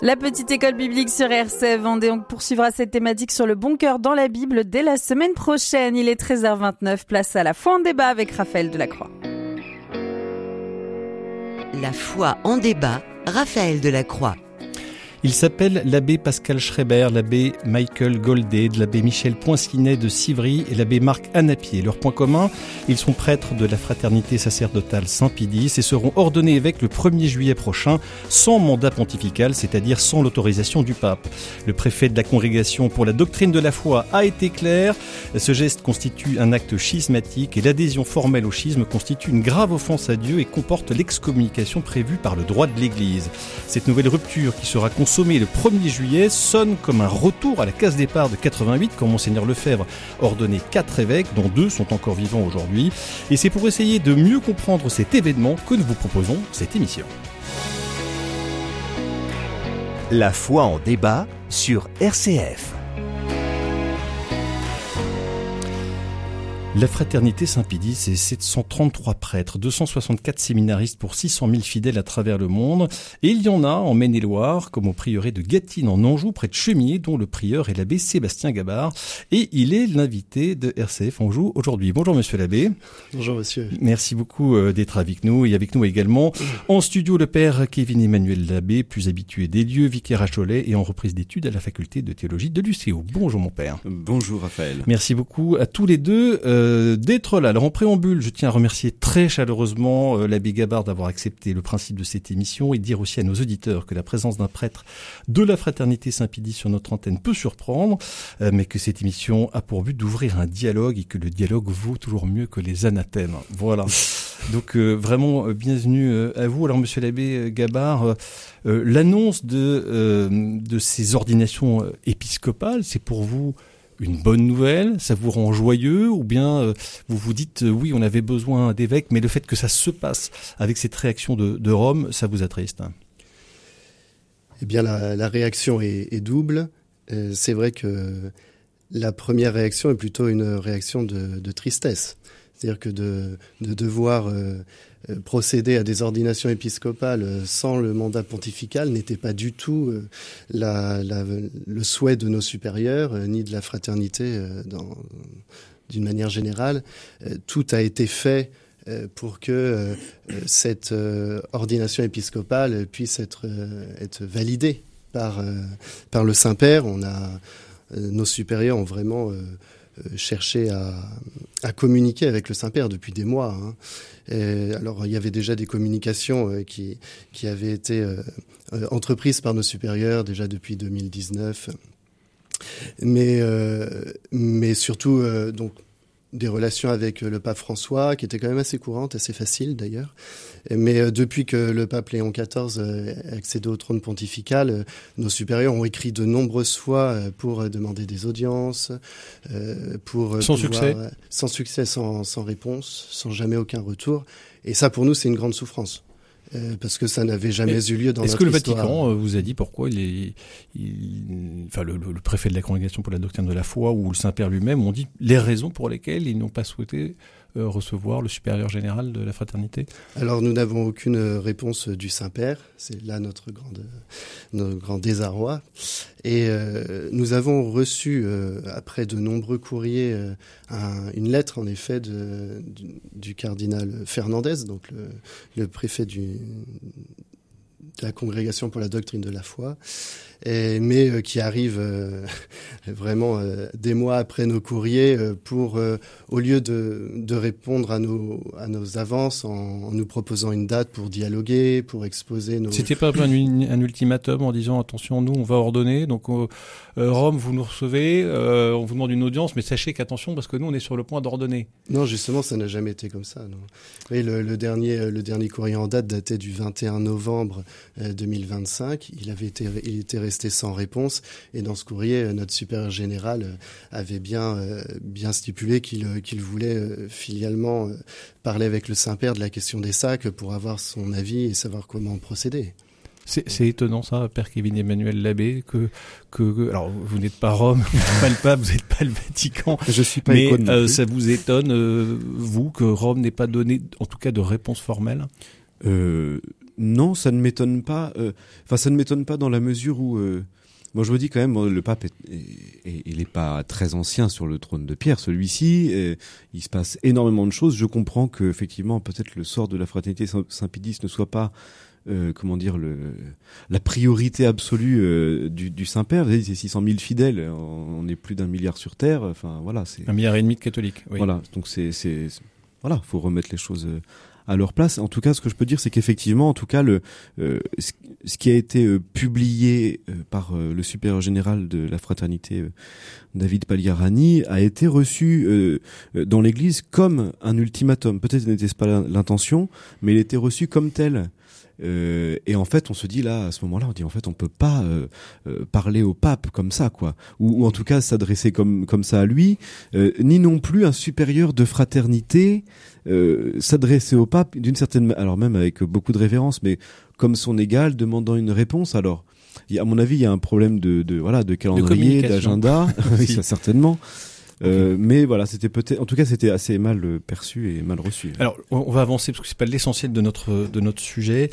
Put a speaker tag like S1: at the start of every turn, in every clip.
S1: La petite école biblique sur RCF Vendée, on poursuivra cette thématique sur le bon cœur dans la Bible dès la semaine prochaine. Il est 13h29, place à la foi en débat avec Raphaël Delacroix.
S2: La foi en débat, Raphaël Delacroix.
S3: Il s'appelle l'abbé Pascal Schreiber, l'abbé Michael Goldade, l'abbé Michel Poincinet de Civry et l'abbé Marc Anapier. Leur point commun, ils sont prêtres de la fraternité sacerdotale Saint-Pidis et seront ordonnés évêques le 1er juillet prochain, sans mandat pontifical, c'est-à-dire sans l'autorisation du pape. Le préfet de la Congrégation pour la doctrine de la foi a été clair. Ce geste constitue un acte schismatique et l'adhésion formelle au schisme constitue une grave offense à Dieu et comporte l'excommunication prévue par le droit de l'Église. Cette nouvelle rupture qui sera consommé le 1er juillet sonne comme un retour à la case départ de 88 quand Monseigneur Lefebvre ordonnait 4 évêques, dont 2 sont encore vivants aujourd'hui. Et c'est pour essayer de mieux comprendre cet événement que nous vous proposons cette émission.
S4: La foi en débat sur RCF.
S3: La fraternité Saint-Pidis, c'est 733 prêtres, 264 séminaristes pour 600 000 fidèles à travers le monde. Et il y en a en Maine-et-Loire, comme au prieuré de Gâtine en Anjou, près de Chemiers, dont le prieur est l'abbé Sébastien Gabard. Et il est l'invité de RCF Anjou aujourd'hui. Bonjour monsieur l'abbé.
S5: Bonjour monsieur.
S3: Merci beaucoup d'être avec nous. Et avec nous également en studio le père Kevin Emmanuel Labbé, plus habitué des lieux, vicaire à Cholet et en reprise d'études à la faculté de théologie de l'UCO. Bonjour mon père.
S6: Bonjour Raphaël.
S3: Merci beaucoup à tous les deux d'être là. Alors en préambule, je tiens à remercier très chaleureusement l'abbé Gabard d'avoir accepté le principe de cette émission et dire aussi à nos auditeurs que la présence d'un prêtre de la fraternité Saint-Pidis sur notre antenne peut surprendre, mais que cette émission a pour but d'ouvrir un dialogue et que le dialogue vaut toujours mieux que les anathèmes. Voilà. Donc vraiment bienvenue à vous. Alors monsieur l'abbé Gabard, l'annonce de ces ordinations épiscopales, c'est pour vous une bonne nouvelle, ça vous rend joyeux, ou bien vous vous dites oui, on avait besoin d'évêques, mais le fait que ça se passe avec cette réaction de Rome, ça vous attriste?
S5: Eh bien, la réaction est double. C'est vrai que la première réaction est plutôt une réaction de tristesse. C'est-à-dire que de devoir procéder à des ordinations épiscopales sans le mandat pontifical n'était pas du tout le souhait de nos supérieurs, ni de la fraternité d'une manière générale. Tout a été fait pour que cette ordination épiscopale puisse être validée par le Saint-Père. Nos supérieurs ont vraiment cherché à communiquer avec le Saint-Père depuis des mois. Alors, il y avait déjà des communications qui avaient été entreprises par nos supérieurs déjà depuis 2019. Mais surtout, donc, des relations avec le pape François, qui étaient quand même assez courantes, assez faciles d'ailleurs. Mais depuis que le pape Léon XIV a accédé au trône pontifical, nos supérieurs ont écrit de nombreuses fois pour demander des audiences,
S3: sans succès,
S5: sans réponse, sans jamais aucun retour. Et ça, pour nous, c'est une grande souffrance. Parce que ça n'avait jamais eu lieu dans notre histoire.
S3: Est-ce que le Vatican vous a dit pourquoi le préfet de la Congrégation pour la doctrine de la foi ou le Saint-Père lui-même ont dit les raisons pour lesquelles ils n'ont pas souhaité recevoir le supérieur général de la fraternité? Alors
S5: nous n'avons aucune réponse du Saint-Père, c'est là notre grand désarroi. Et nous avons reçu, après de nombreux courriers, une lettre en effet du cardinal Fernandez, donc le préfet de la Congrégation pour la doctrine de la foi, mais qui arrive vraiment des mois après nos courriers pour, au lieu de répondre à nos avances en nous proposant une date pour dialoguer, pour exposer nos...
S3: C'était pas un ultimatum en disant attention, nous on va ordonner, donc Rome vous nous recevez, on vous demande une audience, mais sachez qu'attention parce que nous on est sur le point d'ordonner.
S5: Non, justement, ça n'a jamais été comme ça. Non. Oui, le dernier courrier en date datait du 21 novembre 2025. Il était resté sans réponse. Et dans ce courrier, notre supérieur général avait bien stipulé qu'il voulait filialement parler avec le Saint-Père de la question des sacs pour avoir son avis et savoir comment procéder.
S3: C'est étonnant ça, Père Kevin Emmanuel Labbé, que alors vous n'êtes pas Rome, vous n'êtes pas le pape, vous n'êtes pas le Vatican.
S6: Je suis pas
S3: mais ça vous étonne, vous, que Rome n'ait pas donné, en tout cas, de réponse formelle?
S6: Non, ça ne m'étonne pas. Ça ne m'étonne pas dans la mesure où... Moi, je me dis quand même, le pape, il n'est pas très ancien sur le trône de pierre, celui-ci. Il se passe énormément de choses. Je comprends que, effectivement, peut-être le sort de la fraternité Saint-Pédis ne soit pas, la priorité absolue du Saint-Père. Vous savez, c'est 600 000 fidèles. On est plus d'1 milliard sur Terre. Enfin, voilà, c'est
S3: 1,5 milliard de catholiques. Oui.
S6: Voilà, donc voilà, faut remettre les choses à leur place. En tout cas, ce que je peux dire, c'est qu'effectivement, en tout cas, ce qui a été publié par le supérieur général de la fraternité, David Pagliarani, a été reçu dans l'Église comme un ultimatum. Peut-être n'était-ce pas l'intention, mais il était reçu comme tel. Et en fait, on se dit là, à ce moment-là, on dit en fait, on peut pas parler au pape comme ça, quoi, ou en tout cas s'adresser comme ça à lui, ni non plus un supérieur de fraternité s'adresser au pape d'une certaine, alors même avec beaucoup de révérence, mais comme son égal, demandant une réponse. Alors, à mon avis, il y a un problème de calendrier, d'agenda, oui, ça certainement. Okay. Mais voilà, c'était peut-être, en tout cas, c'était assez mal perçu et mal reçu.
S3: Alors, on va avancer parce que c'est pas l'essentiel de notre sujet.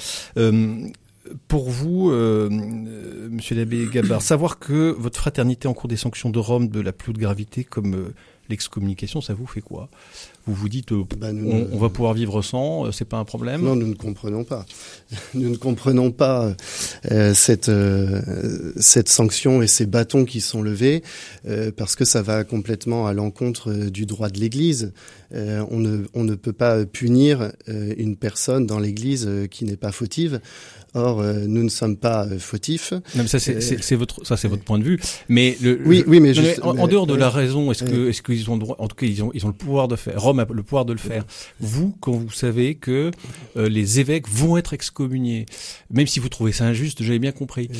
S3: Pour vous, Monsieur l'abbé Gabard, savoir que votre fraternité encourt des sanctions de Rome de la plus haute gravité comme l'excommunication, ça vous fait quoi? Vous vous dites, on va pouvoir vivre sans, c'est pas un problème?
S5: Non, nous ne comprenons pas. Nous ne comprenons pas cette sanction et ces bâtons qui sont levés parce que ça va complètement à l'encontre du droit de l'Église. On ne peut pas punir une personne dans l'Église qui n'est pas fautive. Or, nous ne sommes pas fautifs.
S3: Non, mais ça, c'est votre point de vue. Mais
S5: oui, mais juste,
S3: en dehors de la raison, est-ce qu'ils ont le droit, en tout cas, ils ont le pouvoir de faire. Rome a le pouvoir de le faire. Vous, quand vous savez que les évêques vont être excommuniés, même si vous trouvez ça injuste, j'avais bien compris.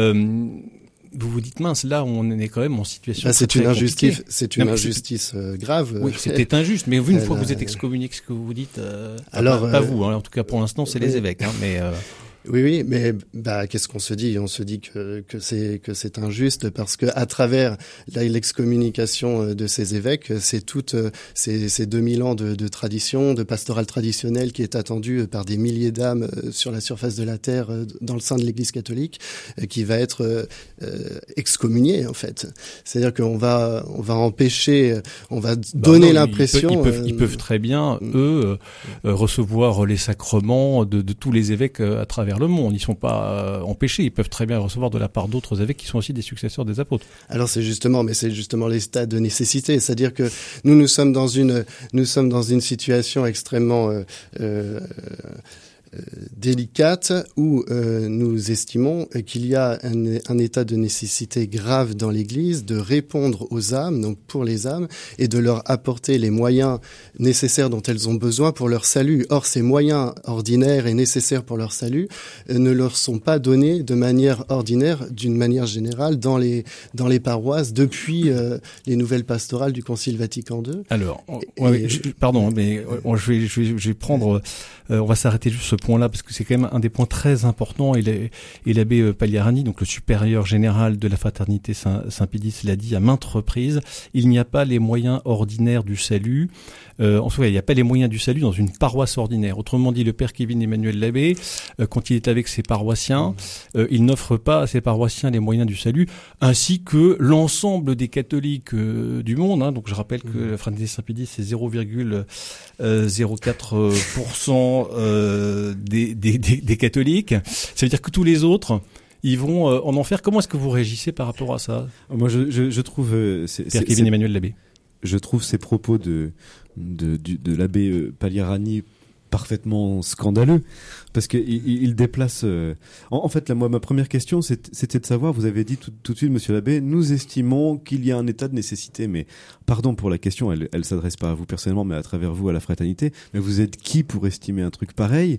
S3: Vous vous dites mince, là on est quand même en situation.
S5: C'est une injustice, injustice grave.
S3: Oui, c'était injuste, mais vous, une fois que vous êtes excommunié, qu'est-ce que vous dites? Alors, pas vous, hein, en tout cas pour l'instant, c'est les évêques, hein, mais.
S5: Oui, mais qu'est-ce qu'on se dit? On se dit que c'est injuste parce que à travers l'excommunication de ces évêques, c'est toutes ces 2000 ans de tradition, de pastorale traditionnelle qui est attendue par des milliers d'âmes sur la surface de la terre dans le sein de l'Église catholique, qui va être excommuniée en fait. C'est-à-dire qu'on va empêcher, on va donner l'impression.
S3: Ils peuvent très bien recevoir les sacrements de tous les évêques à travers le monde. Ils sont pas empêchés. Ils peuvent très bien recevoir de la part d'autres évêques qui sont aussi des successeurs des apôtres.
S5: Alors c'est justement l'état de nécessité. C'est-à-dire que nous sommes dans une situation extrêmement délicate où nous estimons qu'il y a un état de nécessité grave dans l'Église de répondre aux âmes, donc pour les âmes, et de leur apporter les moyens nécessaires dont elles ont besoin pour leur salut. Or, ces moyens ordinaires et nécessaires pour leur salut ne leur sont pas donnés de manière ordinaire, d'une manière générale, dans les paroisses depuis les nouvelles pastorales du Concile Vatican II.
S3: Alors, pardon, mais je vais prendre... on va s'arrêter juste ce point-là parce que c'est quand même un des points très importants et l'abbé Pagliarani, donc le supérieur général de la fraternité Saint-Pédis, l'a dit à maintes reprises, il n'y a pas les moyens ordinaires du salut. En tout cas, il n'y a pas les moyens du salut dans une paroisse ordinaire. Autrement dit, le père Kevin Emmanuel Labbé, quand il est avec ses paroissiens, il n'offre pas à ses paroissiens les moyens du salut, ainsi que l'ensemble des catholiques du monde. Hein. Donc je rappelle que la fraternité Saint-Pédis, c'est 0,04% des catholiques. Ça veut dire que tous les autres, ils vont en enfer. Comment est-ce que vous réagissez par rapport à ça?
S6: Moi, je trouve...
S3: Père Kevin Emmanuel Labbé.
S6: Je trouve ces propos de l'abbé Pagliarani parfaitement scandaleux parce que il déplace. En fait, là, moi, ma première question, c'était de savoir. Vous avez dit tout de suite, Monsieur l'abbé, nous estimons qu'il y a un état de nécessité. Mais pardon pour la question, elle s'adresse pas à vous personnellement, mais à travers vous à la fraternité. Mais vous êtes qui pour estimer un truc pareil?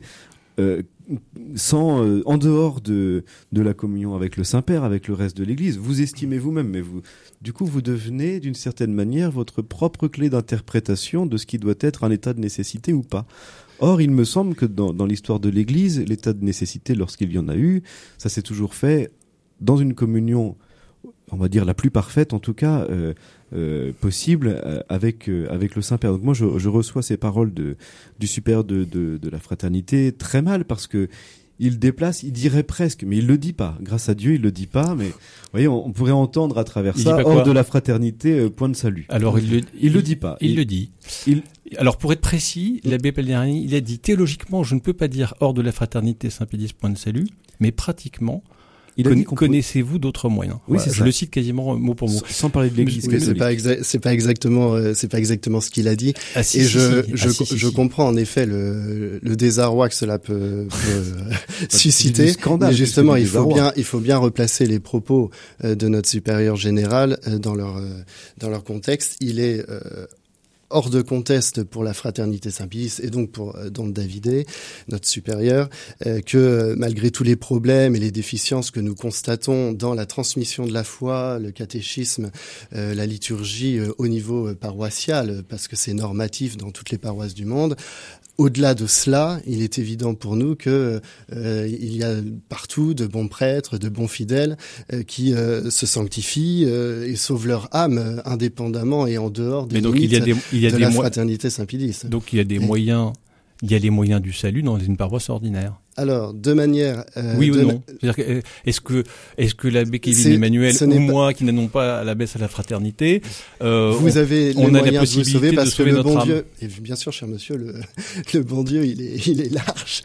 S6: En dehors de la communion avec le Saint-Père, avec le reste de l'Église, vous estimez vous-même, mais du coup, vous devenez d'une certaine manière votre propre clé d'interprétation de ce qui doit être un état de nécessité ou pas. Or, il me semble que dans l'histoire de l'Église, l'état de nécessité, lorsqu'il y en a eu, ça s'est toujours fait dans une communion, on va dire la plus parfaite en tout cas, possible avec le Saint-Père. Donc moi je reçois ces paroles du supérieur de la fraternité très mal parce que il déplace, il dirait presque, mais il le dit pas. Grâce à Dieu, il le dit pas, mais vous voyez, on pourrait entendre à travers ça, hors de la fraternité, point de salut.
S3: Alors il le dit pas.
S6: Il le dit.
S3: Alors pour être précis, l'abbé Paldiani, il a dit théologiquement, je ne peux pas dire hors de la fraternité Saint-Pédis point de salut, mais pratiquement. Connaissez-vous d'autres moyens?
S6: Oui,
S3: voilà, je le cite quasiment mot pour mot.
S6: Sans parler de l'Église catholique.
S5: C'est pas exactement ce qu'il a dit.
S3: Ah, si,
S5: et
S3: je
S5: comprends en effet le désarroi que cela peut susciter. Mais justement, il faut bien replacer les propos de notre supérieur général dans leur contexte. Il est hors de conteste pour la fraternité Saint-Pédis et donc pour Dom Davidé, notre supérieur, que malgré tous les problèmes et les déficiences que nous constatons dans la transmission de la foi, le catéchisme, la liturgie au niveau paroissial, parce que c'est normatif dans toutes les paroisses du monde, au-delà de cela, il est évident pour nous que il y a partout de bons prêtres, de bons fidèles qui se sanctifient et sauvent leur âme indépendamment et en dehors des limites de la fraternité Saint-Pédis.
S3: Donc il y a des moyens. Il y a les moyens du salut dans une paroisse ordinaire.
S5: Alors, de manière...
S3: oui ou non? C'est-à-dire, est-ce que l'abbé Kevin Emmanuel ou moi, qui n'allons pas à la messe à la fraternité,
S5: vous avez les moyens de vous sauver parce que le bon Dieu... Et bien sûr, cher monsieur, le bon Dieu, il est large.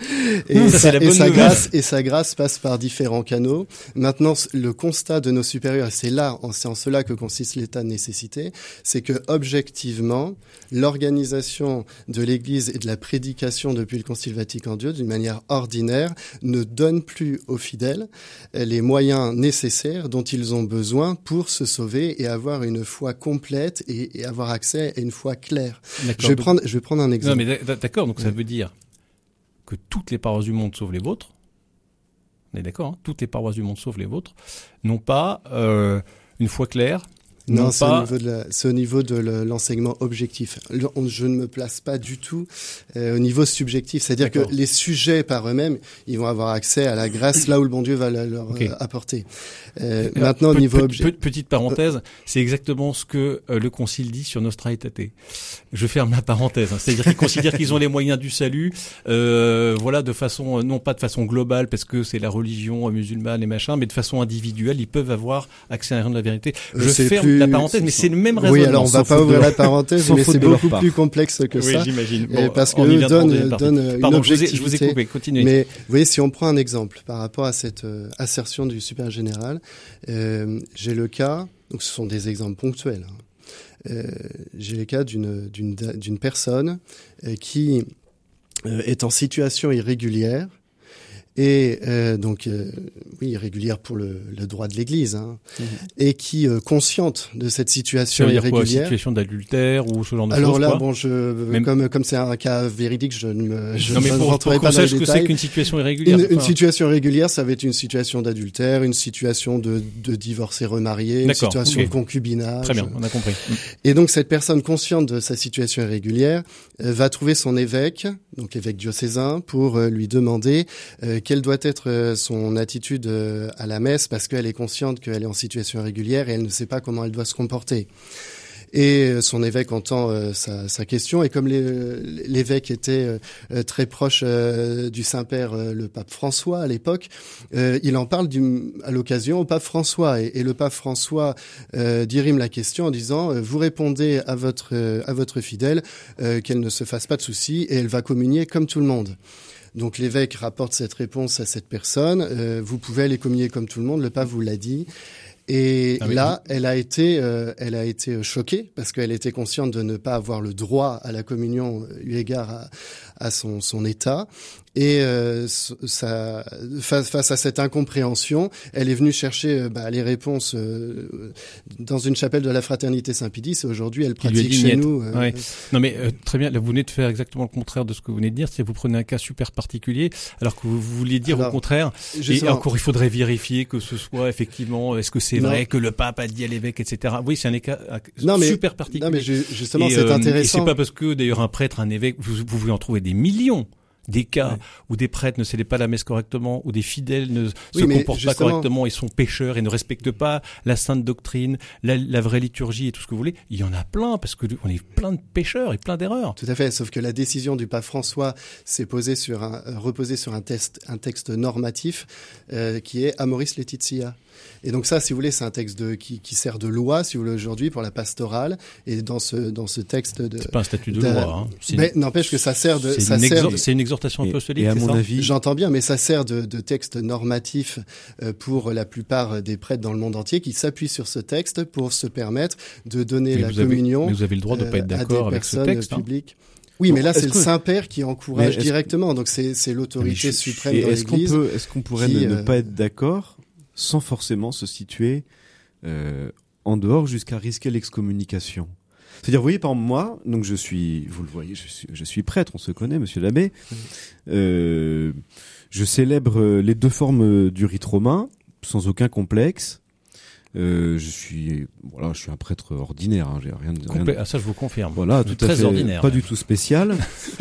S5: Et sa grâce passe par différents canaux. Maintenant, le constat de nos supérieurs, c'est en cela que consiste l'état de nécessité, c'est que, objectivement, l'organisation de l'Église et de la prédication depuis le Concile Vatican II, d'une manière ordinaire, ne donne plus aux fidèles les moyens nécessaires dont ils ont besoin pour se sauver et avoir une foi complète et avoir accès à une foi claire. Je vais prendre un exemple.
S3: Non, mais d'accord, donc ça veut dire que toutes les paroisses du monde, sauf les vôtres, on est d'accord, hein, toutes les paroisses du monde, sauf les vôtres, n'ont pas une foi claire.
S5: Non, c'est au niveau de l'enseignement objectif. Je ne me place pas du tout au niveau subjectif. C'est-à-dire que les sujets par eux-mêmes, ils vont avoir accès à la grâce là où le bon Dieu va leur apporter. Maintenant, au niveau objectif...
S3: Petite parenthèse, c'est exactement ce que le Concile dit sur Nostra Aetate. Je ferme la parenthèse. Hein. C'est-à-dire qu'ils considèrent qu'ils ont les moyens du salut, voilà, de façon, non pas de façon globale, parce que c'est la religion musulmane et machin, mais de façon individuelle, ils peuvent avoir accès à rien de la vérité. Je ferme la parenthèse, mais c'est le même raisonnement.
S5: Oui, alors on va pas ouvrir la parenthèse, mais c'est beaucoup plus complexe que ça.
S3: Oui, j'imagine. Bon,
S5: parce que eux donnent une objectivité.
S3: Je vous ai coupé, continuez.
S5: Mais vous voyez, si on prend un exemple par rapport à cette assertion du supérieur général, j'ai le cas, donc ce sont des exemples ponctuels. J'ai le cas d'une personne qui est en situation irrégulière. Et oui, irrégulière pour le droit de l'Église, hein, et qui consciente de cette situation irrégulière.
S3: Quoi, situation d'adultère ou ce genre de choses.
S5: Alors là, comme c'est un cas véridique, je ne rentrerai pas dans les détails.
S3: Ce que c'est qu'une situation irrégulière.
S5: Une situation irrégulière, ça va être une situation d'adultère, une situation de divorce et remarié, une situation de concubinage.
S3: Très bien, on a compris.
S5: Et donc cette personne consciente de sa situation irrégulière va trouver son évêque, donc l'évêque diocésain, pour lui demander quelle doit être son attitude à la messe, parce qu'elle est consciente qu'elle est en situation irrégulière et elle ne sait pas comment elle doit se comporter. Et son évêque entend sa question, et comme l'évêque était très proche du Saint-Père, le pape François à l'époque, il en parle à l'occasion au pape François, et le pape François dirime la question en disant vous répondez à votre fidèle qu'elle ne se fasse pas de soucis et elle va communier comme tout le monde. Donc l'évêque rapporte cette réponse à cette personne. Vous pouvez aller communier comme tout le monde. Le pape vous l'a dit. Et là, elle a été choquée parce qu'elle était consciente de ne pas avoir le droit à la communion eu égard à son état. Et face à cette incompréhension, elle est venue chercher les réponses dans une chapelle de la Fraternité Saint-Pédis, et aujourd'hui elle pratique chez nous.
S3: Ouais. Non mais très bien, là vous venez de faire exactement le contraire de ce que vous venez de dire, c'est que vous prenez un cas super particulier, alors que vous vouliez dire au contraire. Et encore, il faudrait vérifier que ce soit effectivement, est-ce que c'est vrai que le pape a dit à l'évêque, etc. Oui, c'est un cas super particulier.
S5: Non mais justement, c'est intéressant.
S3: Et c'est pas parce que d'ailleurs un prêtre, un évêque, vous pouvez en trouver des millions. des cas où des prêtres ne cédaient pas la messe correctement, où des fidèles ne se comportent pas correctement et sont pécheurs et ne respectent pas la sainte doctrine, la vraie liturgie et tout ce que vous voulez. Il y en a plein parce que on est plein de pécheurs et plein d'erreurs.
S5: Tout à fait, sauf que la décision du pape François s'est reposée sur un texte normatif qui est Amoris Laetitia. Et donc ça, si vous voulez, c'est un texte qui sert de loi, si vous voulez, aujourd'hui pour la pastorale. Et dans ce texte
S3: c'est pas un statut de loi.
S5: Mais n'empêche que ça sert de.
S3: C'est une exhortation apostolique.
S6: Et à mon avis,
S5: j'entends bien, mais ça sert de texte normatif pour la plupart des prêtres dans le monde entier qui s'appuient sur ce texte pour se permettre de donner la communion.
S3: Mais vous avez le droit de pas être d'accord avec ce texte.
S5: Publiques. Oui, mais là, c'est le Saint-Père qui encourage directement. Donc c'est l'autorité suprême dans l'Église.
S6: Est-ce qu'on pourrait ne pas être d'accord sans forcément se situer en dehors jusqu'à risquer l'excommunication? C'est-à-dire, vous voyez, par exemple, moi, donc vous le voyez, je suis prêtre, on se connaît, monsieur l'abbé. Je célèbre les 2 formes du rite romain, sans aucun complexe. Je suis un prêtre ordinaire, j'ai rien.
S3: Ça, je vous confirme.
S6: Voilà, tout à fait.
S3: Ordinaire,
S6: pas du tout spécial.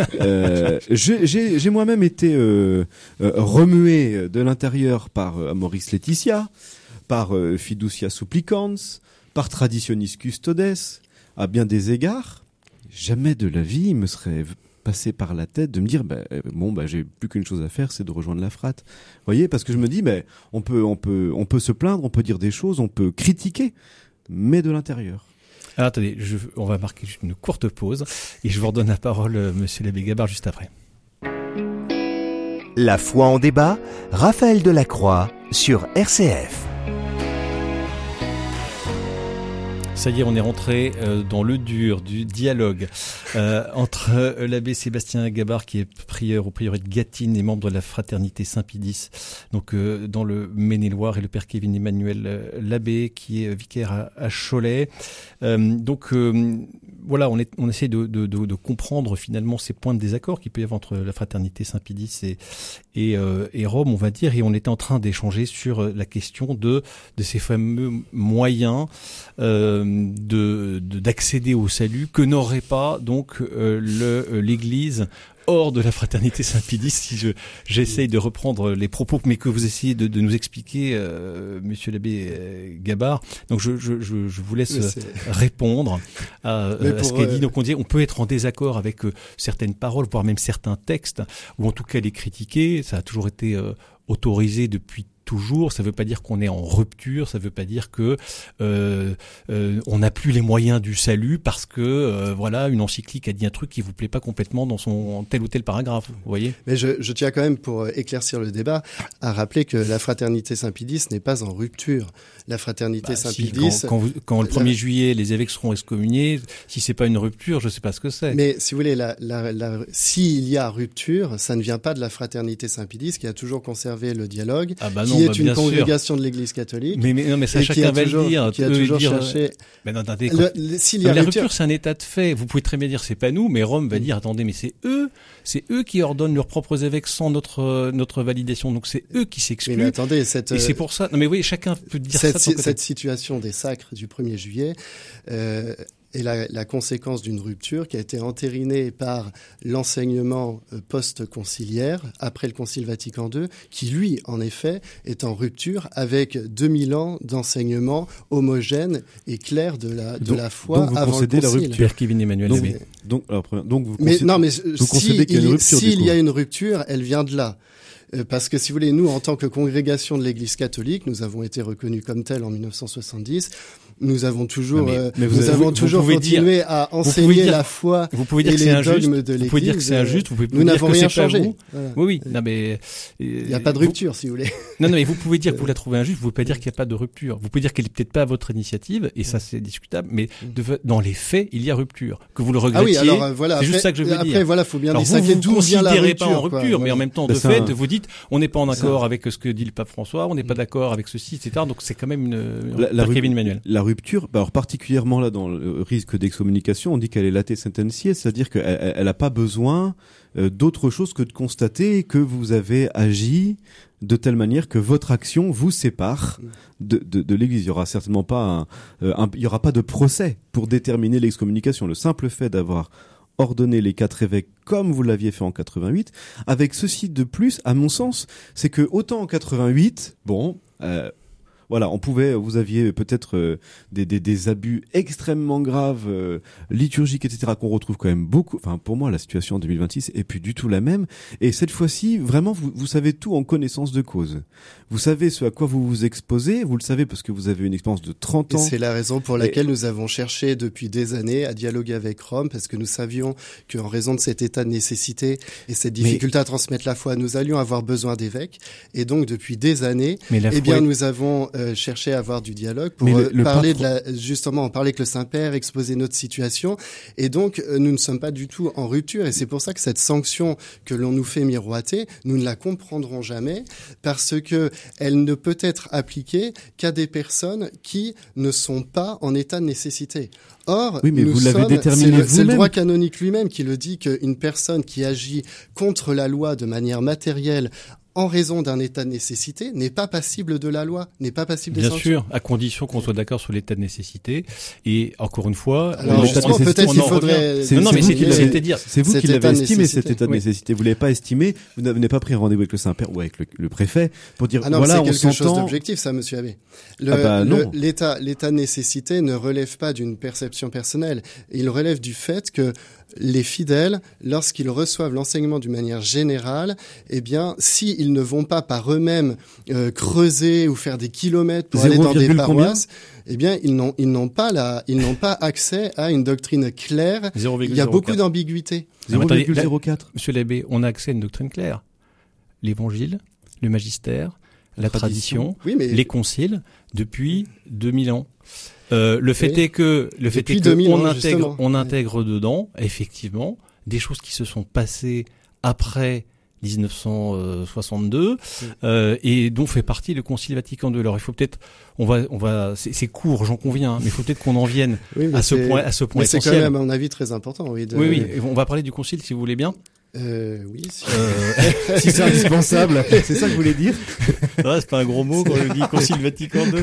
S6: J'ai moi-même été remué de l'intérieur par Amoris Laetitia, par Fiducia Supplicans, par Traditionis Custodes, à bien des égards. Jamais de la vie il me serait passé par la tête de me dire j'ai plus qu'une chose à faire, c'est de rejoindre la frate. Vous voyez, parce que je me dis on peut se plaindre, on peut dire des choses, on peut critiquer, mais de l'intérieur.
S3: Alors attendez, on va marquer juste une courte pause et je vous redonne la parole, monsieur l'abbé Gabard, juste après.
S4: La foi en débat, Raphaël Delacroix sur RCF.
S3: Ça y est, on est rentré dans le dur du dialogue entre l'abbé Sébastien Gabard, qui est prieur au prieuré de Gâtine et membre de la fraternité Saint-Pédis, donc dans le Maine-et-Loire, et le père Kevin Emmanuel l'abbé, qui est vicaire à Cholet. Voilà, on essaie de comprendre finalement ces points de désaccord qu'il peut y avoir entre la fraternité Saint-Pédis et Rome, on va dire, et on était en train d'échanger sur la question de ces fameux moyens d'accéder au salut que n'aurait pas donc l'Église hors de la fraternité Saint-Pédis, si j'essaye de reprendre les propos, mais que vous essayez de nous expliquer, monsieur l'abbé Gabard. Donc je vous laisse répondre à ce qui est dit. Donc on peut être en désaccord avec certaines paroles, voire même certains textes, ou en tout cas les critiquer. Ça a toujours été autorisé depuis toujours. Ça veut pas dire qu'on est en rupture, ça veut pas dire que on n'a plus les moyens du salut parce que une encyclique a dit un truc qui vous plaît pas complètement dans son tel ou tel paragraphe, vous voyez.
S5: Mais je tiens quand même, pour éclaircir le débat, à rappeler que la fraternité Saint-Pédis n'est pas en rupture. La fraternité Saint-Pédis,
S3: quand le 1er juillet les évêques seront excommuniés, si c'est pas une rupture, je sais pas ce que c'est.
S5: Mais si vous voulez, s'il y a rupture, ça ne vient pas de la fraternité Saint-Pédis qui a toujours conservé le dialogue, qui est une congrégation de l'Église catholique.
S3: Mais ça, chacun va le dire.
S5: Qui a toujours cherché.
S3: Mais non, attendez, la rupture, c'est un état de fait. Vous pouvez très bien dire c'est pas nous, mais Rome va dire attendez, mais c'est eux qui ordonnent leurs propres évêques sans notre validation. Donc c'est eux qui s'excluent.
S5: Mais attendez, et
S3: c'est pour ça. Non mais oui, chacun peut dire ça.
S5: Cette situation des sacres du 1er juillet est la conséquence d'une rupture qui a été entérinée par l'enseignement post-conciliaire, après le Concile Vatican II, qui, lui, en effet, est en rupture avec 2000 ans d'enseignement homogène et clair de la foi avant le Concile.
S3: La rupture. Père Kevin Emmanuel Abbé.
S5: Donc vous concédez qu'il y a une rupture. S'il y a une rupture, elle vient de là. Parce que si vous voulez, nous, en tant que congrégation de l'Église catholique, nous avons été reconnus comme tels en 1970. Nous avons toujours, continué à enseigner la foi et les dogmes de l'Église.
S3: Vous pouvez dire que c'est injuste.
S5: Nous n'avons rien changé.
S3: Voilà. Oui. Non, mais
S5: il n'y a pas de rupture, si vous voulez.
S3: Non, mais vous pouvez dire que vous la trouvez injuste. Vous pouvez pas dire qu'il n'y a pas de rupture. Vous pouvez dire qu'elle est peut-être pas à votre initiative, et ça c'est discutable. Mais dans les faits, il y a rupture. Que vous le regrettiez.
S5: Ah oui, alors voilà.
S3: C'est juste ça que je veux dire.
S5: Après, voilà, faut bien distinguer d'où vient la rupture.
S3: Vous ne considérez pas en rupture, mais en même temps, de fait, vous dites, on n'est pas en accord avec ce que dit le pape François, on n'est pas d'accord avec ceci, etc. Donc c'est quand même Kevin Emmanuel.
S6: La rupture, alors particulièrement là dans le risque d'excommunication, on dit qu'elle est late sententiae, c'est-à-dire qu'elle n'a pas besoin d'autre chose que de constater que vous avez agi de telle manière que votre action vous sépare de l'Église. Il y aura certainement pas il y aura pas de procès pour déterminer l'excommunication. Le simple fait d'avoir ordonner les 4 évêques comme vous l'aviez fait en 88, avec ceci de plus, à mon sens, c'est que autant en 88, voilà, vous aviez peut-être des abus extrêmement graves, liturgiques, etc., qu'on retrouve quand même beaucoup. Enfin, pour moi, la situation en 2026 est plus du tout la même. Et cette fois-ci, vraiment, vous savez tout en connaissance de cause. Vous savez ce à quoi vous vous exposez, vous le savez parce que vous avez une expérience de 30 ans.
S5: Et c'est la raison pour laquelle nous avons cherché depuis des années à dialoguer avec Rome, parce que nous savions qu'en raison de cet état de nécessité et cette difficulté à transmettre la foi, nous allions avoir besoin d'évêques. Et donc, depuis des années, nous avons cherché à avoir du dialogue pour parler justement, parler avec le Saint-Père, exposer notre situation. Et donc, nous ne sommes pas du tout en rupture. Et c'est pour ça que cette sanction que l'on nous fait miroiter, nous ne la comprendrons jamais, parce que elle ne peut être appliquée qu'à des personnes qui ne sont pas en état de nécessité. Or,
S6: oui, mais vous l'avez déterminé vous-même.
S5: C'est le droit canonique lui-même qui le dit, qu'une personne qui agit contre la loi de manière matérielle en raison d'un état de nécessité, n'est pas passible de la loi, n'est pas passible des sanctions.
S3: Bien sûr, à condition qu'on soit d'accord sur l'état de nécessité. Et encore une fois,
S5: peut-être qu'il faudrait...
S3: C'est vous qui l'avez estimé, cet état de
S5: nécessité.
S3: Vous l'avez pas estimé, vous n'avez pas pris rendez-vous avec le Saint-Père ou avec le préfet pour dire,
S5: voilà, on s'entend... c'est quelque chose d'objectif, ça, monsieur Abbé. L'état de nécessité ne relève pas d'une perception personnelle. Il relève du fait que les fidèles, lorsqu'ils reçoivent l'enseignement d'une manière générale, s'ils ne vont pas par eux-mêmes creuser ou faire des kilomètres pour aller dans des paroisses, ils n'ont pas accès à une doctrine claire. Il y a beaucoup d'ambiguïté.
S6: 0,04.
S3: Monsieur l'abbé, on a accès à une doctrine claire. L'évangile, le magistère, la tradition, les conciles, depuis 2000 ans. Le fait est que on intègre dedans, effectivement, des choses qui se sont passées après 1962 et dont fait partie le Concile Vatican II. Alors il faut peut-être, c'est court, j'en conviens, mais il faut peut-être qu'on en vienne à ce point
S5: mais
S3: essentiel.
S5: C'est quand même, à mon avis, très important.
S3: Oui, on va parler du Concile si vous voulez bien.
S6: Si c'est indispensable, c'est ça que vous voulez dire.
S3: C'est pas un gros mot quand je dis Concile Vatican II.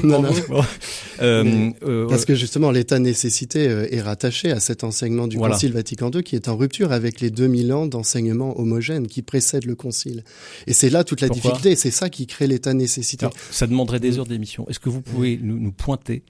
S5: Parce que justement, l'état de nécessité est rattaché à cet enseignement du Concile Vatican II qui est en rupture avec les 2000 ans d'enseignement homogène qui précèdent le Concile. Et c'est là toute la difficulté. C'est ça qui crée l'état de nécessité.
S3: Alors, ça demanderait des heures d'émission. Est-ce que vous pouvez nous pointer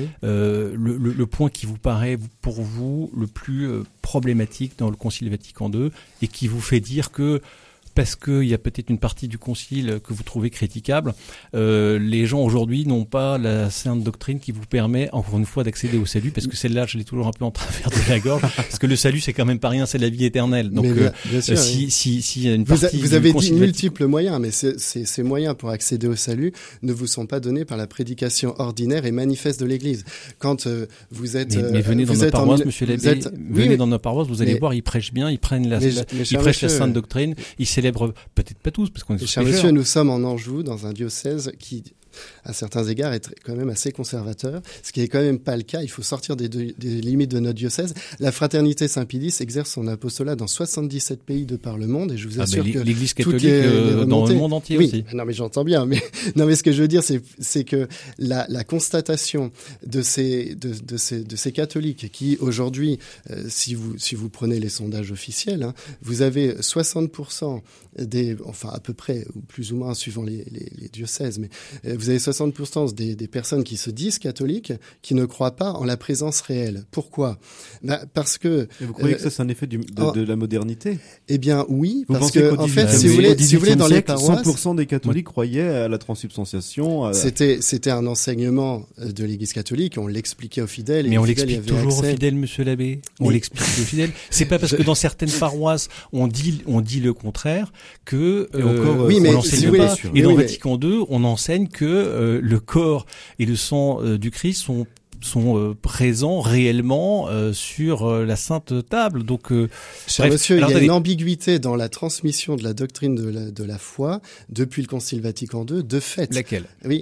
S3: le point qui vous paraît pour vous le plus problématique dans le Concile Vatican II et qui vous fait dire que parce qu'il y a peut-être une partie du concile que vous trouvez critiquable, les gens aujourd'hui n'ont pas la sainte doctrine qui vous permet, encore une fois, d'accéder au salut, parce que celle-là, je l'ai toujours un peu en travers de la gorge, parce que le salut, c'est quand même pas rien, c'est la vie éternelle. Donc,
S5: bien sûr,
S3: si y a une partie
S5: vous avez dit multiples moyens, mais ces moyens pour accéder au salut ne vous sont pas donnés par la prédication ordinaire et manifeste de l'Église. Quand vous êtes...
S3: Mais venez dans nos paroisses, monsieur l'abbé, venez dans nos paroisses, vous allez voir, ils prêchent bien, ils prennent ils prêchent la sainte doctrine, ils célèbrent peut-être pas tous, parce qu'on est
S5: cher monsieur, nous sommes en Anjou, dans un diocèse qui, à certains égards, est quand même assez conservateur, ce qui est quand même pas le cas. Il faut sortir des limites de notre diocèse. La Fraternité Saint-Pédis exerce son apostolat dans 77 pays de par le monde, et je vous assure que
S3: l'Église catholique dans le monde entier aussi.
S5: Non, mais j'entends bien. Mais ce que je veux dire, c'est que la constatation de ces catholiques qui aujourd'hui, si vous prenez les sondages officiels, vous avez 60% à peu près, ou plus ou moins suivant les diocèses, mais vous avez 60% des personnes qui se disent catholiques qui ne croient pas en la présence réelle. Pourquoi ? Parce que...
S6: Et vous croyez que ça, c'est un effet de la modernité ?
S5: Eh bien, oui, parce que, en fait, si vous voulez, dans les paroisses...
S6: 100% des catholiques croyaient à la transsubstantiation.
S5: C'était un enseignement de l'Église catholique, on l'expliquait aux fidèles.
S3: Mais on l'explique toujours aux fidèles, monsieur l'abbé. On l'explique aux fidèles. C'est pas parce que dans certaines paroisses, on dit le contraire que on l'enseigne pas. Et dans Vatican II, on enseigne que le corps et le sang du Christ sont présents réellement sur la sainte table. Donc,
S5: cher monsieur, il y a une ambiguïté dans la transmission de la doctrine de la foi depuis le Concile Vatican II, de fait.
S3: Laquelle ?
S5: Oui.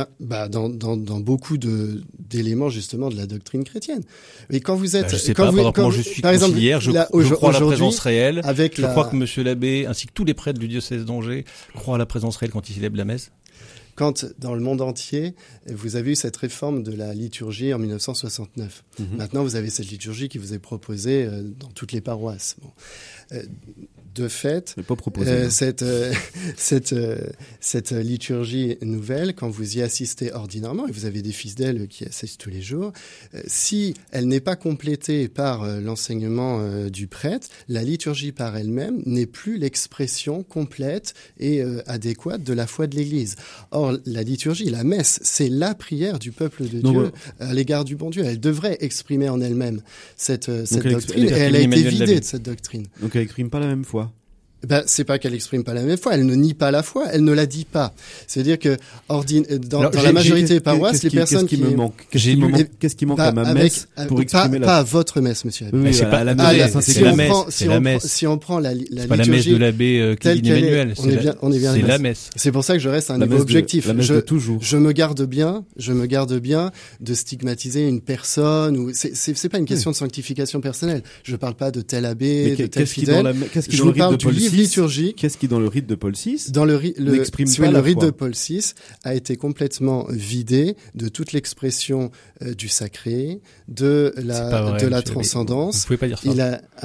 S5: Dans beaucoup d'éléments justement de la doctrine chrétienne. Mais quand vous êtes,
S3: je sais pas. Moi, je suis conciliaire. Je crois à la présence réelle. Je crois que Monsieur l'abbé ainsi que tous les prêtres du diocèse d'Angers croient à la présence réelle quand ils célèbrent la messe.
S5: quand dans le monde entier, vous avez eu cette réforme de la liturgie en 1969. Maintenant, vous avez cette liturgie qui vous est proposée dans toutes les paroisses. Bon. De fait, cette liturgie nouvelle, quand vous y assistez ordinairement, et vous avez des fidèles qui assistent tous les jours, si elle n'est pas complétée par l'enseignement du prêtre, la liturgie par elle-même n'est plus l'expression complète et adéquate de la foi de l'Église. Or, la liturgie, la messe, c'est la prière du peuple de Dieu à l'égard du bon Dieu. Elle devrait exprimer en elle-même cette doctrine, et elle a été vidée de cette doctrine.
S6: Donc elle n'exprime pas la même foi.
S5: C'est pas qu'elle exprime pas la même foi, elle ne nie pas la foi, elle ne la dit pas. C'est-à-dire que dans la majorité des paroisses, les personnes
S6: qu'est-ce qui manque à ma messe pour exprimer
S5: pas à votre messe, monsieur.
S3: Oui, c'est pas la messe, c'est la messe.
S5: Si on prend la
S3: c'est pas la messe de l'abbé Kevin Emmanuel, c'est la messe.
S5: C'est pour ça que je reste à un niveau objectif. Je me garde bien de stigmatiser une personne ou c'est pas une question de sanctification personnelle. Je parle pas de tel abbé, de tel fidèle. Je vous parle du livre liturgique.
S6: Qu'est-ce qui dans le rite de Paul VI
S5: le rite de Paul VI a été complètement vidé de toute l'expression du sacré, de la transcendance.
S3: Vous pouvez pas dire ça.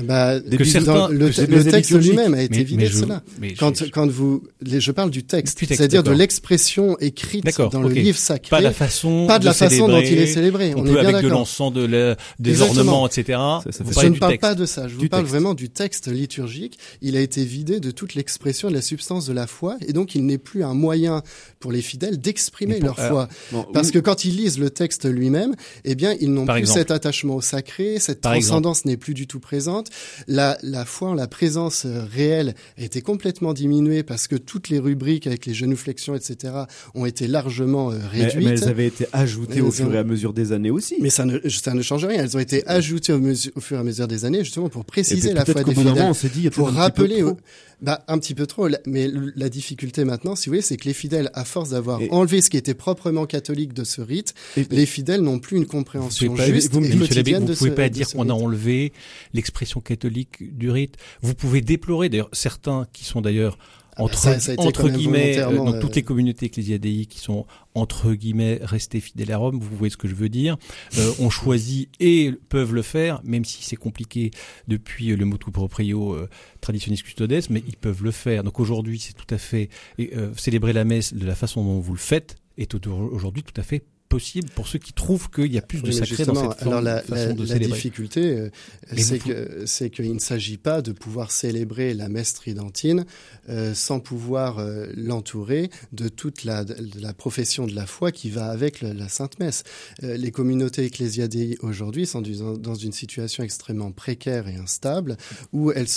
S5: Le texte lui-même a été vidé de cela. Je parle du texte, c'est-à-dire de l'expression écrite dans le livre sacré.
S3: Pas de la façon
S5: dont il est célébré.
S3: On peut avec de l'encens, des ornements, etc.
S5: Je ne parle pas de ça. Je vous parle vraiment du texte liturgique. Il a été vidé de toute l'expression de la substance de la foi, et donc il n'est plus un moyen pour les fidèles d'exprimer leur foi. Parce que quand ils lisent le texte lui-même, eh bien, ils n'ont plus cet attachement au sacré, cette transcendance n'est plus du tout présente. La foi, la présence réelle a été complètement diminuée parce que toutes les rubriques avec les genuflexions, etc., ont été largement réduites.
S6: Mais elles avaient été ajoutées au fur et à mesure des années aussi.
S5: Mais ça ne change rien. Elles ont été ajoutées au fur et à mesure des années, justement pour préciser la foi des fidèles, pour rappeler un petit peu trop, mais la difficulté maintenant, si vous voulez, c'est que les fidèles, à force d'avoir enlevé ce qui était proprement catholique de ce rite, les fidèles n'ont plus une compréhension juste et quotidienne de ce rite.
S3: Vous pouvez pas dire qu'on a enlevé l'expression catholique du rite. Vous pouvez déplorer, d'ailleurs, certains qui sont d'ailleurs entre guillemets, dans toutes les communautés ecclésiadéiques qui sont entre guillemets restés fidèles à Rome, vous voyez ce que je veux dire, ont choisi et peuvent le faire, même si c'est compliqué depuis le motu proprio traditionis custodes, mais ils peuvent le faire. Donc aujourd'hui, c'est tout à fait célébrer la messe de la façon dont vous le faites est aujourd'hui tout à fait possible pour ceux qui trouvent qu'il y a plus de sacré dans cette façon de célébrer.
S5: La difficulté, c'est qu'il ne s'agit pas de pouvoir célébrer la messe tridentine sans pouvoir l'entourer de toute la profession de la foi qui va avec la Sainte Messe. Les communautés ecclésiadéiques aujourd'hui sont dans une situation extrêmement précaire et instable où elles